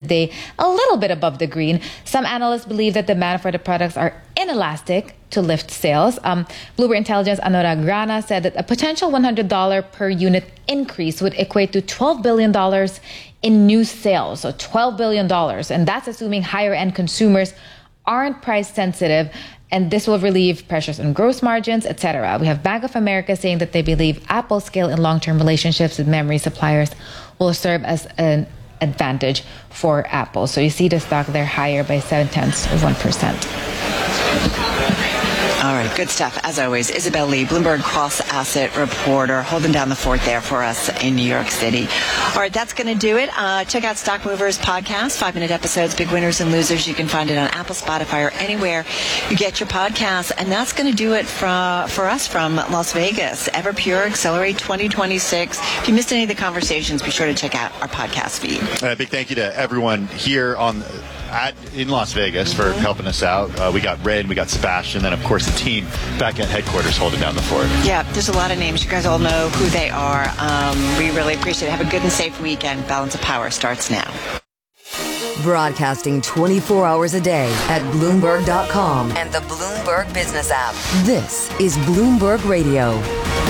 Wednesday a little bit above the green. Some analysts believe that demand for the products are inelastic to lift sales. Bloomberg Intelligence Anurag Rana said that a potential $100 per unit increase would equate to $12 billion in new sales, so $12 billion. And that's assuming higher end consumers aren't price sensitive, and this will relieve pressures on gross margins, etc. We have Bank of America saying that they believe Apple's scale in long-term relationships with memory suppliers will serve as an advantage for Apple. So you see the stock there higher by 0.7%. All right, good stuff. As always, Isabel Lee, Bloomberg Cross Asset reporter, holding down the fort there for us in New York City. All right, that's going to do it. Check out Stock Movers podcast, 5-minute episodes, big winners and losers. You can find it on Apple, Spotify, or anywhere you get your podcasts. And that's going to do it for us from Las Vegas. Everpure Accelerate 2026. If you missed any of the conversations, be sure to check out our podcast feed. Big thank you to everyone here in Las Vegas for helping us out. We got Red, we got Sebastian, then of course the team back at headquarters holding down the fort. Yeah, there's a lot of names. You guys all know who they are. We really appreciate it. Have a good and safe weekend. Balance of Power starts now. Broadcasting 24 hours a day at Bloomberg.com and the Bloomberg Business app. This is Bloomberg Radio.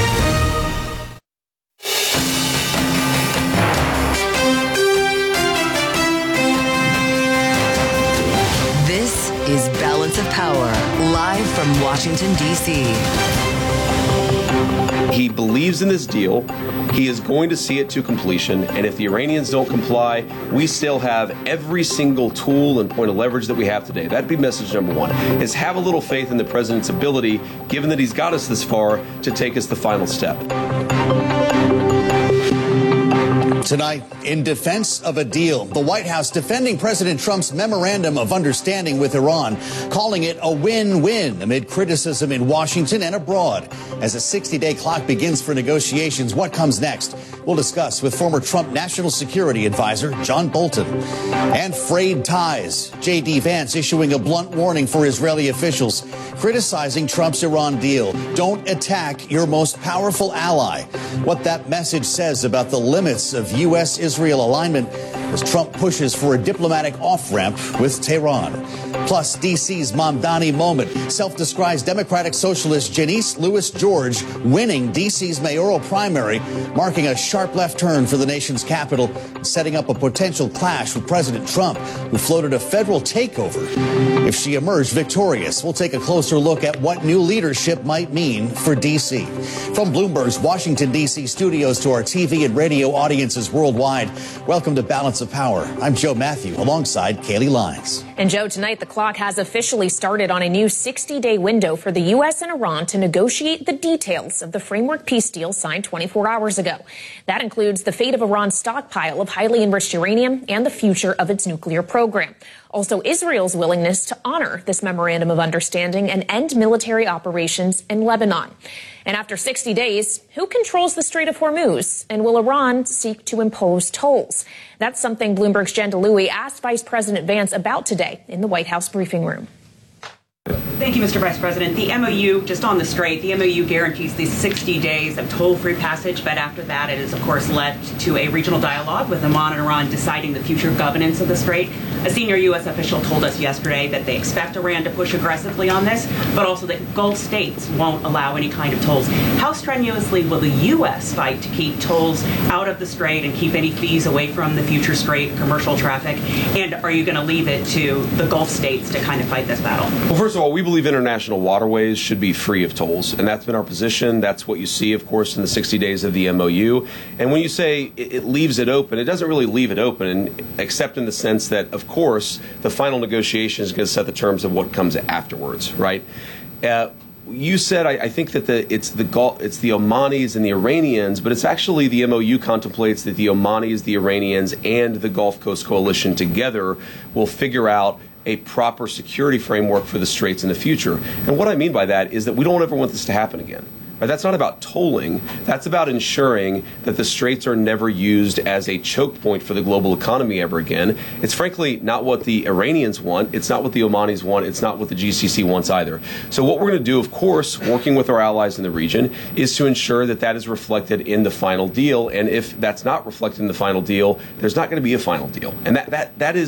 Is Balance of Power, live from Washington, D.C. He believes in this deal. He is going to see it to completion. And if the Iranians don't comply, we still have every single tool and point of leverage that we have today. That'd be message number one, is have a little faith in the president's ability, given that he's got us this far, to take us the final step. Tonight, in defense of a deal, the White House defending President Trump's memorandum of understanding with Iran, calling it a win-win amid criticism in Washington and abroad. As a 60-day clock begins for negotiations, what comes next? We'll discuss with former Trump National Security Advisor John Bolton. And frayed ties. J.D. Vance issuing a blunt warning for Israeli officials, criticizing Trump's Iran deal. Don't attack your most powerful ally. What that message says about the limits of U.S.-Israel alignment as Trump pushes for a diplomatic off-ramp with Tehran. Plus, D.C.'s Mamdani moment. Self-described Democratic Socialist Janice Lewis George winning D.C.'s mayoral primary, marking a sharp left turn for the nation's capital, setting up a potential clash with President Trump, who floated a federal takeover. If she emerged victorious, we'll take a closer look at what new leadership might mean for D.C. From Bloomberg's Washington, D.C. studios to our TV and radio audiences worldwide, welcome to Balance of Power. I'm Joe Matthew, alongside Kaylee Lyons. And Joe, tonight the clock has officially started on a new 60-day window for the U.S. and Iran to negotiate the details of the framework peace deal signed 24 hours ago. That includes the fate of Iran's stockpile of highly enriched uranium and the future of its nuclear program. Also, Israel's willingness to honor this memorandum of understanding and end military operations in Lebanon. And after 60 days, who controls the Strait of Hormuz? And will Iran seek to impose tolls? That's something Bloomberg's Jen DeLuey asked Vice President Vance about today in the White House briefing room. Thank you, Mr. Vice President. The MOU, just on the Strait, the MOU guarantees these 60 days of toll-free passage, but after that it has, of course, led to a regional dialogue with Oman and Iran deciding the future governance of the Strait. A senior U.S. official told us yesterday that they expect Iran to push aggressively on this, but also that Gulf states won't allow any kind of tolls. How strenuously will the U.S. fight to keep tolls out of the Strait and keep any fees away from the future Strait commercial traffic? And are you going to leave it to the Gulf states to kind of fight this battle? Well, first of all, we believe international waterways should be free of tolls, and that's been our position. That's what you see, of course, in the 60 days of the MOU. And when you say it leaves it open, it doesn't really leave it open, except in the sense that, of course, the final negotiation is going to set the terms of what comes afterwards, right? You said, I think that it's the Omanis and the Iranians, but it's actually the MOU contemplates that the Omanis, the Iranians, and the Gulf Coast Coalition together will figure out a proper security framework for the Straits in the future. And what I mean by that is that we don't ever want this to happen again. Right? That's not about tolling. That's about ensuring that the Straits are never used as a choke point for the global economy ever again. It's frankly not what the Iranians want. It's not what the Omanis want. It's not what the GCC wants either. So what we're going to do, of course, working with our allies in the region, is to ensure that that is reflected in the final deal. And if that's not reflected in the final deal, there's not going to be a final deal. And that is